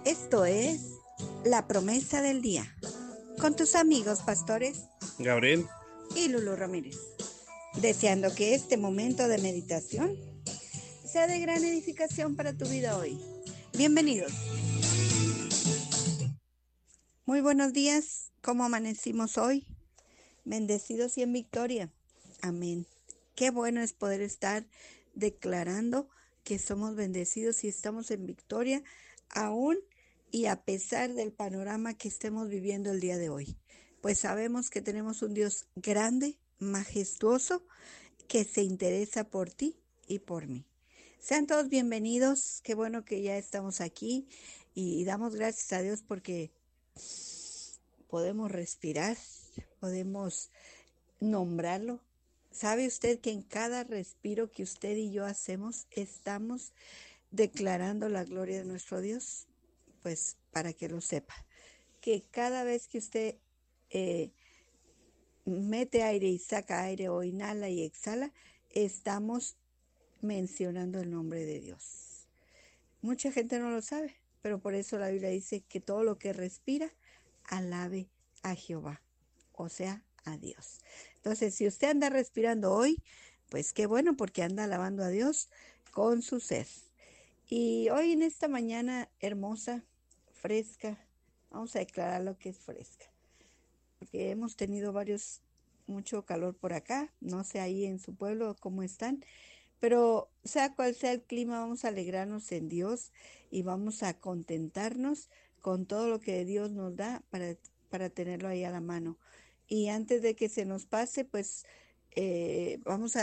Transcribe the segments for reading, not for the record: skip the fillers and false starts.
Esto es La Promesa del Día, con tus amigos pastores Gabriel, y Lulu Ramírez, deseando que este momento de meditación sea de gran edificación para tu vida hoy. Bienvenidos. Muy buenos días, ¿cómo amanecimos hoy? Bendecidos y en victoria. Amén. Qué bueno es poder estar declarando que somos bendecidos y estamos en victoria aún y a pesar del panorama que estemos viviendo el día de hoy. Pues sabemos que tenemos un Dios grande, majestuoso, que se interesa por ti y por mí. Sean todos bienvenidos. Qué bueno que ya estamos aquí y damos gracias a Dios porque podemos respirar, podemos nombrarlo. ¿Sabe usted que en cada respiro que usted y yo hacemos estamos declarando la gloria de nuestro Dios? Pues para que lo sepa, que cada vez que usted mete aire y saca aire o inhala y exhala, estamos mencionando el nombre de Dios. Mucha gente no lo sabe, pero por eso la Biblia dice que todo lo que respira, alabe a Jehová, o sea, a Dios. Entonces, si usted anda respirando hoy, pues qué bueno, porque anda alabando a Dios con su ser. Y hoy en esta mañana hermosa, fresca, vamos a declarar lo que es fresca, porque hemos tenido mucho calor por acá, no sé ahí en su pueblo cómo están, pero sea cual sea el clima, vamos a alegrarnos en Dios y vamos a contentarnos con todo lo que Dios nos da para tenerlo ahí a la mano. Y antes de que se nos pase, pues vamos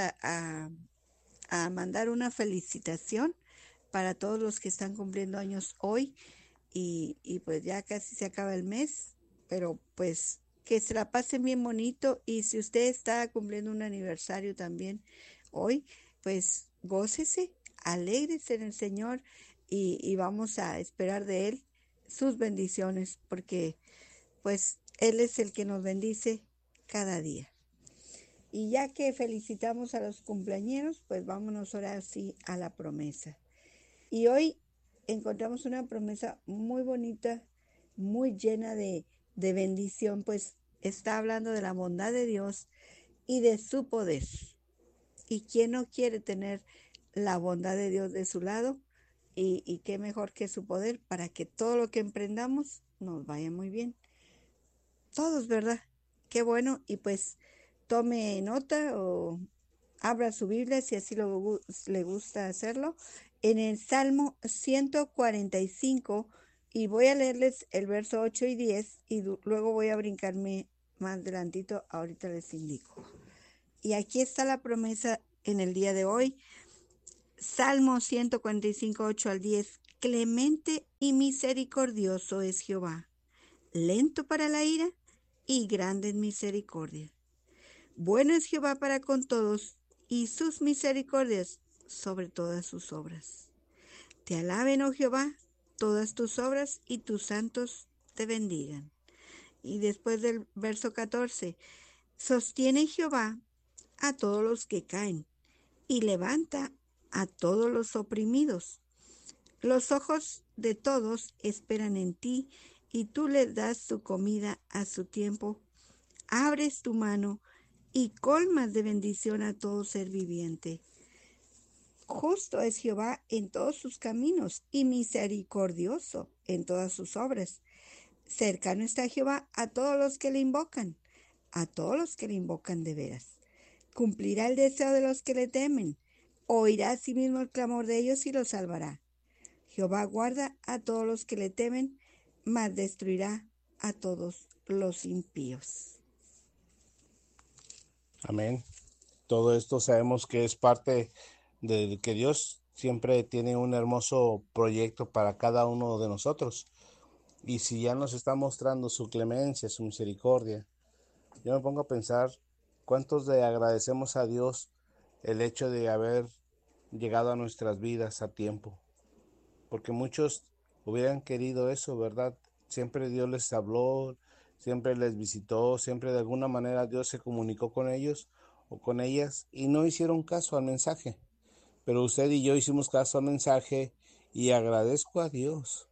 a mandar una felicitación para todos los que están cumpliendo años hoy y pues ya casi se acaba el mes, pero pues que se la pasen bien bonito y si usted está cumpliendo un aniversario también hoy, pues gócese, alégrese en el Señor y vamos a esperar de Él sus bendiciones porque pues Él es el que nos bendice cada día. Y ya que felicitamos a los cumpleañeros, pues vámonos ahora sí a la promesa. Y hoy encontramos una promesa muy bonita, muy llena de bendición, pues está hablando de la bondad de Dios y de su poder. ¿Y quién no quiere tener la bondad de Dios de su lado? Y qué mejor que su poder para que todo lo que emprendamos nos vaya muy bien. Todos, ¿verdad? Qué bueno. Y pues tome nota o abra su Biblia si así le gusta hacerlo. En el Salmo 145 y voy a leerles el verso 8 y 10 y luego voy a brincarme más adelantito, ahorita les indico. Y aquí está la promesa en el día de hoy. Salmo 145, 8 al 10. Clemente y misericordioso es Jehová, lento para la ira y grande en misericordia. Bueno es Jehová para con todos, y sus misericordias sobre todas sus obras. Te alaben, oh Jehová, todas tus obras, y tus santos te bendigan. Y después del verso 14, sostiene Jehová a todos los que caen, y levanta a todos los oprimidos. Los ojos de todos esperan en ti, y tú les das su comida a su tiempo. Abres tu mano y colmas de bendición a todo ser viviente. Justo es Jehová en todos sus caminos y misericordioso en todas sus obras. Cercano está Jehová a todos los que le invocan, a todos los que le invocan de veras. Cumplirá el deseo de los que le temen, oirá a sí mismo el clamor de ellos y los salvará. Jehová guarda a todos los que le temen, mas destruirá a todos los impíos. amén. Todo esto sabemos que es parte de que Dios siempre tiene un hermoso proyecto para cada uno de nosotros. Y si ya nos está mostrando su clemencia, su misericordia, yo me pongo a pensar cuántos le agradecemos a Dios el hecho de haber llegado a nuestras vidas a tiempo. Porque muchos hubieran querido eso, ¿verdad? Siempre Dios les habló, siempre les visitó, siempre de alguna manera Dios se comunicó con ellos o con ellas y no hicieron caso al mensaje. Pero usted y yo hicimos caso al mensaje y agradezco a Dios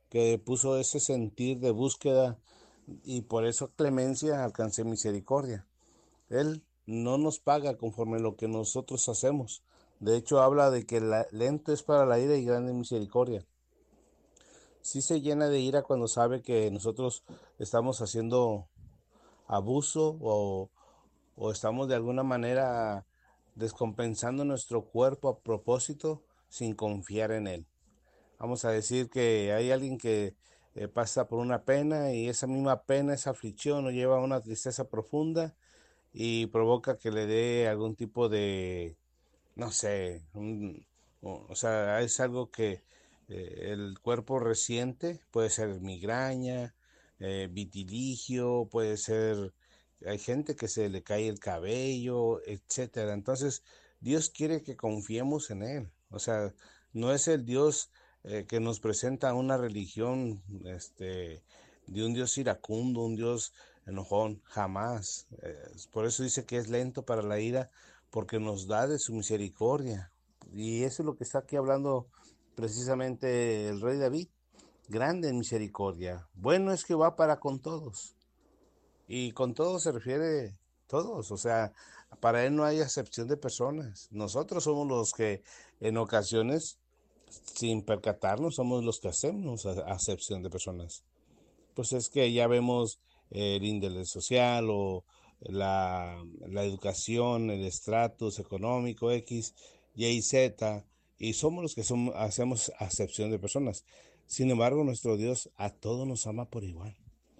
que puso ese sentir de búsqueda y por eso clemencia alcancé misericordia. Él no nos paga conforme lo que nosotros hacemos. De hecho, habla de que lento es para la ira y grande misericordia. Sí se llena de ira cuando sabe que nosotros estamos haciendo abuso o estamos de alguna manera descompensando nuestro cuerpo a propósito sin confiar en él. Vamos a decir que hay alguien que pasa por una pena y esa misma pena, esa aflicción lo lleva a una tristeza profunda y provoca que le dé algún tipo de, no sé, o sea, es algo que el cuerpo resiente, puede ser migraña, vitiligio, puede ser, hay gente que se le cae el cabello, etcétera. Entonces, Dios quiere que confiemos en Él. O sea, no es el Dios que nos presenta una religión, de un Dios iracundo, un Dios enojón, jamás. Por eso dice que es lento para la ira, porque nos da de su misericordia. Y eso es lo que está aquí hablando precisamente el rey David. Grande en misericordia. Bueno es que va para con todos. Y con todos se refiere todos. O sea, para él no hay acepción de personas. Nosotros somos los que en ocasiones, sin percatarnos, somos los que hacemos acepción de personas. Pues es que ya vemos el índice social o la educación, el estratus económico X, Y, Z, y somos los que hacemos acepción de personas. Sin embargo, nuestro Dios a todos nos ama por igual.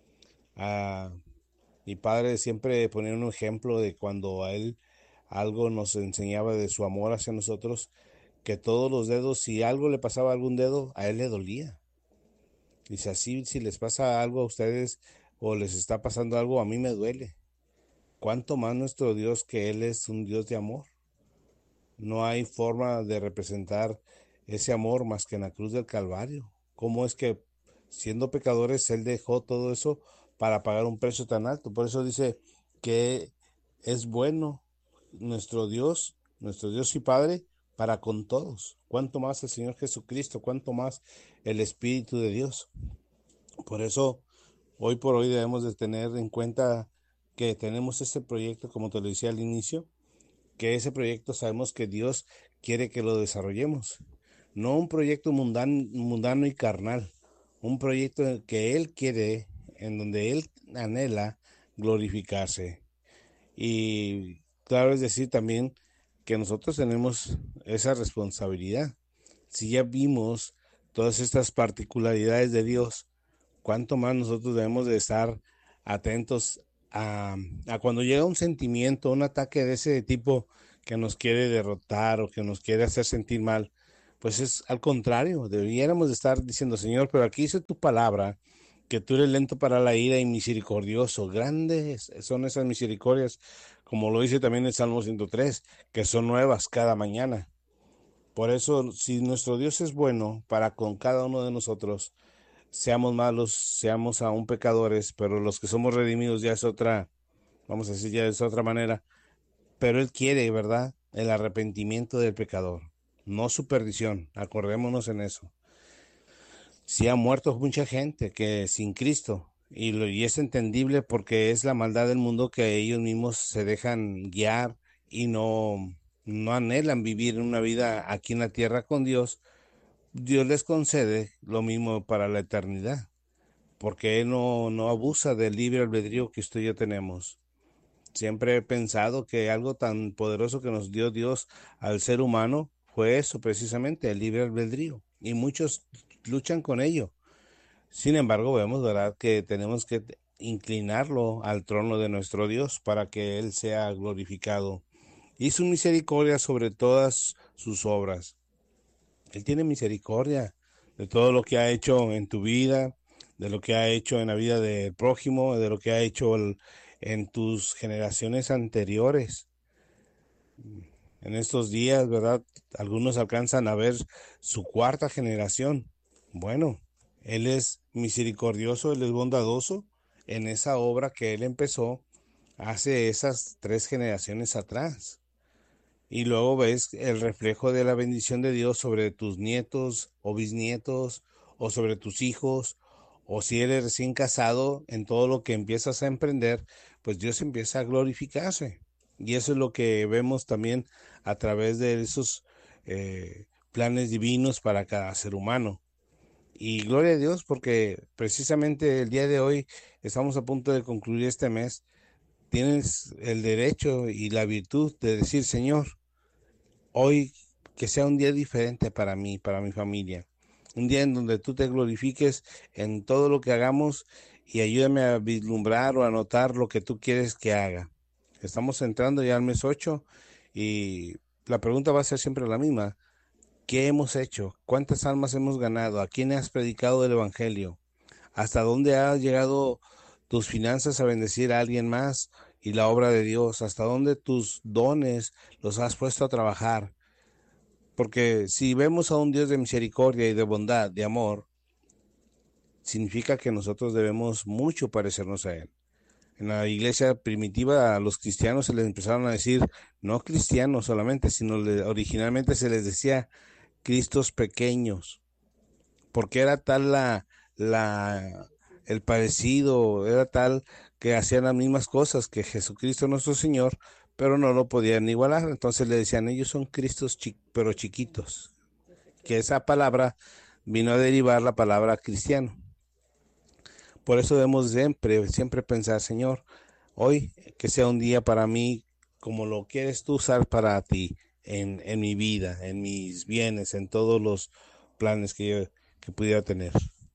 Mi padre siempre ponía un ejemplo de cuando a él algo nos enseñaba de su amor hacia nosotros, que todos los dedos, si algo le pasaba a algún dedo, a él le dolía. Dice, así si les pasa algo a ustedes o les está pasando algo, a mí me duele. ¿Cuánto más nuestro Dios, que Él es un Dios de amor? No hay forma de representar ese amor más que en la cruz del Calvario. ¿Cómo es que siendo pecadores Él dejó todo eso para pagar un precio tan alto? Por eso dice que es bueno nuestro Dios y Padre para con todos. ¿Cuánto más el Señor Jesucristo? ¿Cuánto más el Espíritu de Dios? Por eso, hoy por hoy debemos de tener en cuenta que tenemos este proyecto, como te lo decía al inicio, que ese proyecto sabemos que Dios quiere que lo desarrollemos. No un proyecto mundano y carnal, un proyecto que Él quiere, en donde Él anhela glorificarse. Y claro, es decir también que nosotros tenemos esa responsabilidad. Si ya vimos todas estas particularidades de Dios, cuánto más nosotros debemos de estar atentos a cuando llega un sentimiento, un ataque de ese tipo que nos quiere derrotar o que nos quiere hacer sentir mal. Pues es al contrario, debiéramos de estar diciendo, Señor, pero aquí dice tu palabra, que tú eres lento para la ira y misericordioso. Grandes son esas misericordias, como lo dice también el Salmo 103, que son nuevas cada mañana. Por eso, si nuestro Dios es bueno para con cada uno de nosotros, seamos malos, seamos aún pecadores, pero los que somos redimidos ya es otra, vamos a decir, ya es otra manera. Pero Él quiere, ¿verdad? El arrepentimiento del pecador, no su perdición. Acordémonos en eso. Sí ha muerto mucha gente que sin Cristo, y es entendible porque es la maldad del mundo que ellos mismos se dejan guiar y no anhelan vivir una vida aquí en la tierra con Dios. Dios les concede lo mismo para la eternidad, porque Él no abusa del libre albedrío que usted y yo tenemos. Siempre he pensado que algo tan poderoso que nos dio Dios al ser humano fue eso, precisamente, el libre albedrío. Y muchos luchan con ello. Sin embargo, vemos, ¿verdad?, que tenemos que inclinarlo al trono de nuestro Dios para que Él sea glorificado y su misericordia sobre todas sus obras. Él tiene misericordia de todo lo que ha hecho en tu vida, de lo que ha hecho en la vida del prójimo, de lo que ha hecho en tus generaciones anteriores. En estos días, ¿verdad? Algunos alcanzan a ver su cuarta generación. Bueno, Él es misericordioso, Él es bondadoso en esa obra que Él empezó hace esas 3 generaciones atrás. Y luego ves el reflejo de la bendición de Dios sobre tus nietos o bisnietos o sobre tus hijos, o si eres recién casado, en todo lo que empiezas a emprender, pues Dios empieza a glorificarse. Y eso es lo que vemos también a través de esos planes divinos para cada ser humano. Y gloria a Dios porque precisamente el día de hoy estamos a punto de concluir este mes. Tienes el derecho y la virtud de decir, Señor, hoy que sea un día diferente para mí, para mi familia. Un día en donde tú te glorifiques en todo lo que hagamos y ayúdame a vislumbrar o a notar lo que tú quieres que haga. Estamos entrando ya al mes 8 y la pregunta va a ser siempre la misma. ¿Qué hemos hecho? ¿Cuántas almas hemos ganado? ¿A quién has predicado el Evangelio? ¿Hasta dónde has llegado tus finanzas a bendecir a alguien más y la obra de Dios? ¿Hasta dónde tus dones los has puesto a trabajar? Porque si vemos a un Dios de misericordia y de bondad, de amor, significa que nosotros debemos mucho parecernos a Él. En la iglesia primitiva a los cristianos se les empezaron a decir, no cristianos solamente, sino originalmente se les decía Cristos pequeños, porque era tal el parecido, era tal que hacían las mismas cosas que Jesucristo nuestro Señor, pero no lo podían igualar. Entonces le decían, ellos son Cristos pero chiquitos, que esa palabra vino a derivar la palabra cristiano. Por eso debemos siempre pensar, Señor, hoy que sea un día para mí como lo quieres tú usar para ti, en mi vida, en mis bienes, en todos los planes que pudiera tener.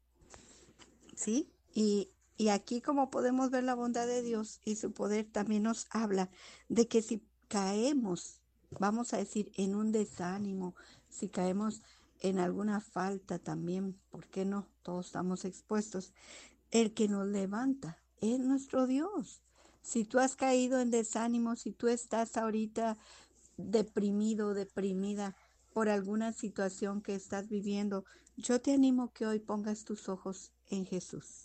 ¿Sí? Y aquí como podemos ver la bondad de Dios y su poder también nos habla de que si caemos, vamos a decir, en un desánimo, si caemos en alguna falta también, ¿por qué no? Todos estamos expuestos. El que nos levanta es nuestro Dios. Si tú has caído en desánimo, si tú estás ahorita deprimido, deprimida por alguna situación que estás viviendo, yo te animo que hoy pongas tus ojos en Jesús.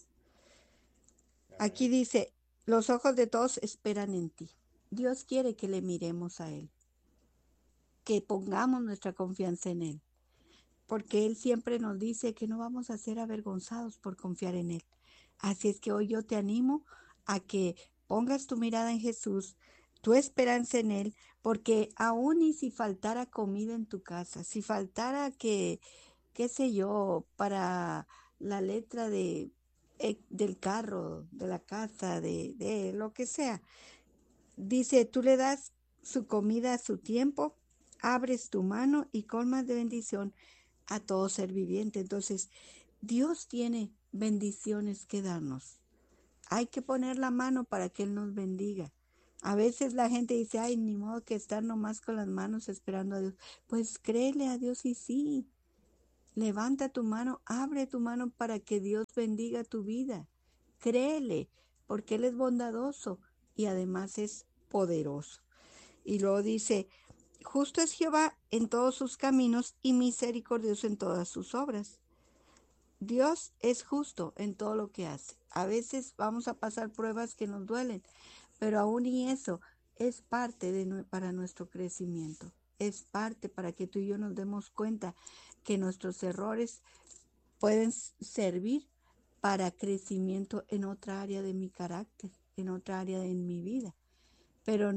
Aquí dice, los ojos de todos esperan en ti. Dios quiere que le miremos a Él, que pongamos nuestra confianza en Él, porque Él siempre nos dice que no vamos a ser avergonzados por confiar en Él. Así es que hoy yo te animo a que pongas tu mirada en Jesús, tu esperanza en Él, porque aún y si faltara comida en tu casa, si faltara qué sé yo, para la letra del carro, de la casa, de lo que sea, dice, tú le das su comida a su tiempo, abres tu mano y colmas de bendición a todo ser viviente. Entonces, Dios tiene bendiciones que darnos. Hay que poner la mano para que Él nos bendiga. A veces la gente dice, ay, ni modo que estar nomás con las manos esperando a Dios. Pues créele a Dios y sí. Levanta tu mano, abre tu mano para que Dios bendiga tu vida. Créele, porque Él es bondadoso y además es poderoso. Y luego dice, justo es Jehová en todos sus caminos y misericordioso en todas sus obras. Dios es justo en todo lo que hace. A veces vamos a pasar pruebas que nos duelen, pero aún y eso es parte para nuestro crecimiento. Es parte para que tú y yo nos demos cuenta que nuestros errores pueden servir para crecimiento en otra área de mi carácter, en otra área de mi vida. Pero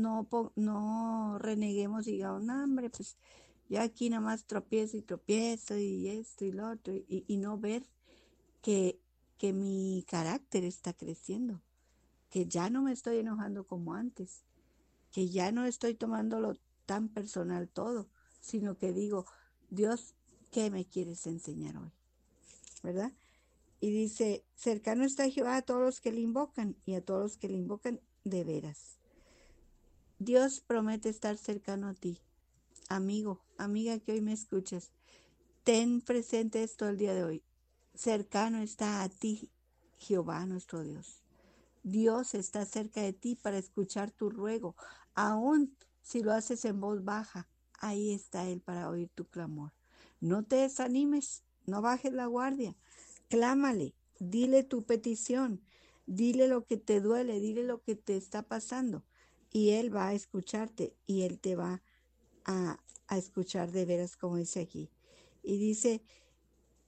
no reneguemos y digamos, no, hombre, pues yo aquí nada más tropiezo y esto y lo otro, y no ver que, que mi carácter está creciendo, que ya no me estoy enojando como antes, que ya no estoy tomándolo tan personal todo, sino que digo, Dios, ¿qué me quieres enseñar hoy? ¿Verdad? Y dice, cercano está Jehová a todos los que le invocan y a todos los que le invocan de veras. Dios promete estar cercano a ti. Amigo, amiga que hoy me escuchas, ten presente esto el día de hoy. Cercano está a ti Jehová nuestro Dios. Dios está cerca de ti para escuchar tu ruego, aun si lo haces en voz baja. Ahí está Él para oír tu clamor. No te desanimes, no bajes la guardia. Clámale, dile tu petición, dile lo que te duele, dile lo que te está pasando. Y Él va a escucharte y Él te va a escuchar de veras, como dice aquí. Y dice,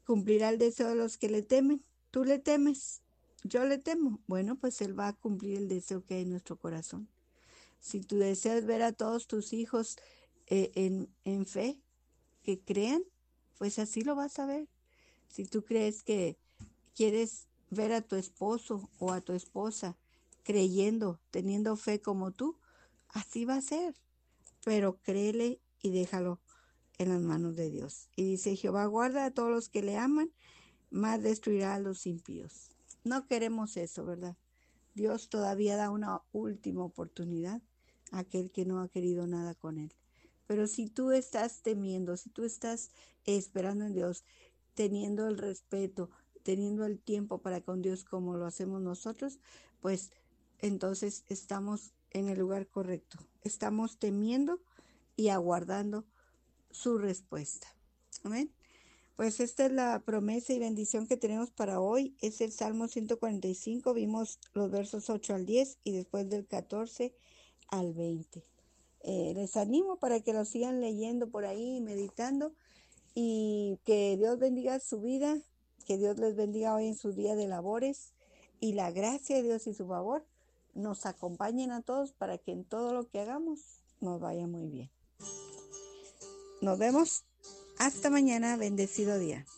cumplirá el deseo de los que le temen. Tú le temes, yo le temo. Bueno, pues Él va a cumplir el deseo que hay en nuestro corazón. Si tú deseas ver a todos tus hijos en fe, que crean, pues así lo vas a ver. Si tú crees que quieres ver a tu esposo o a tu esposa creyendo, teniendo fe como tú, así va a ser. Pero créele y déjalo en las manos de Dios. Y dice, Jehová guarda a todos los que le aman, mas destruirá a los impíos. No queremos eso, ¿verdad? Dios todavía da una última oportunidad a aquel que no ha querido nada con Él. Pero si tú estás temiendo, si tú estás esperando en Dios, teniendo el respeto, teniendo el tiempo para con Dios como lo hacemos nosotros, pues entonces estamos en el lugar correcto. Estamos temiendo y aguardando su respuesta. Amén. Pues esta es la promesa y bendición que tenemos para hoy. Es el Salmo 145. Vimos los versos 8 al 10 y después del 14 al 20. Les animo para que lo sigan leyendo por ahí, meditando, y que Dios bendiga su vida, que Dios les bendiga hoy en su día de labores, y la gracia de Dios y su favor nos acompañen a todos para que en todo lo que hagamos nos vaya muy bien. Nos vemos hasta mañana. Bendecido día.